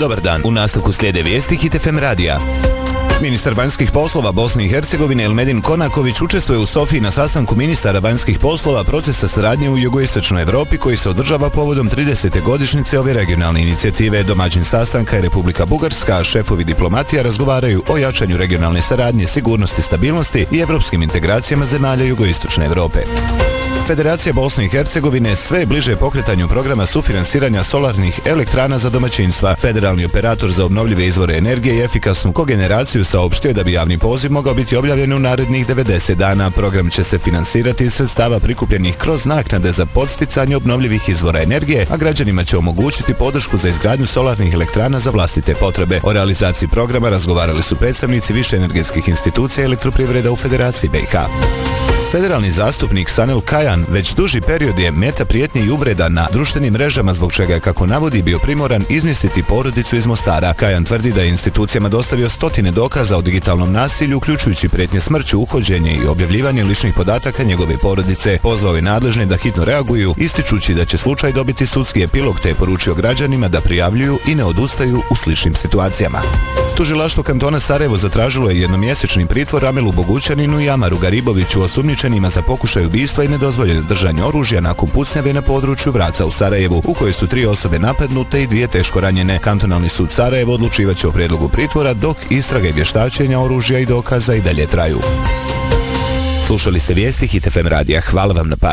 dobar dan. U nastavku slijede vijesti Hit FM radija. Ministar vanjskih poslova Bosne i Hercegovine Elmedin Konaković učestvuje u Sofiji na sastanku ministara vanjskih poslova procesa saradnje u jugoistočnoj Evropi koji se održava povodom 30. godišnjice ove regionalne inicijative. Domaćin sastanka je Republika Bugarska, a šefovi diplomatija razgovaraju o jačanju regionalne saradnje, sigurnosti, stabilnosti i evropskim integracijama zemalja jugoistočne Evrope. Federacija Bosne i Hercegovine sve je bliže pokretanju programa sufinansiranja solarnih elektrana za domaćinstva. Federalni operator za obnovljive izvore energije i efikasnu kogeneraciju saopštio da bi javni poziv mogao biti objavljen u narednih 90 dana. Program će se finansirati iz sredstava prikupljenih kroz naknade za podsticanje obnovljivih izvora energije, a građanima će omogućiti podršku za izgradnju solarnih elektrana za vlastite potrebe. O realizaciji programa razgovarali su predstavnici više energetskih institucija i elektroprivreda u Federaciji BiH. Federalni zastupnik Sanel Kajan već duži period je meta prijetnje i uvreda na društvenim mrežama, zbog čega je, kako navodi, bio primoran izmjestiti porodicu iz Mostara. Kajan tvrdi da je institucijama dostavio stotine dokaza o digitalnom nasilju, uključujući prijetnje smrću, uhođenje i objavljivanje ličnih podataka njegove porodice. Pozvao je nadležne da hitno reaguju, ističući da će slučaj dobiti sudski epilog, te je poručio građanima da prijavljuju i ne odustaju u sličnim situacijama. Tužilaštvo kantona Sarajevo zatražilo je jednomjesečni pritvor Amelu Bogućaninu i Amaru Gariboviću, osumnjičenima za pokušaj ubistva i nedozvoljeno držanje oružja nakon pucnjave na području Vraca u Sarajevu, u kojoj su 3 osobe napadnute i 2 teško ranjene. Kantonalni sud Sarajevo odlučivaće o prijedlogu pritvora, dok istraga i vještačenja oružja i dokaza i dalje traju. Slušali ste vijesti Hit FM radija. Hvala vam na pažnji.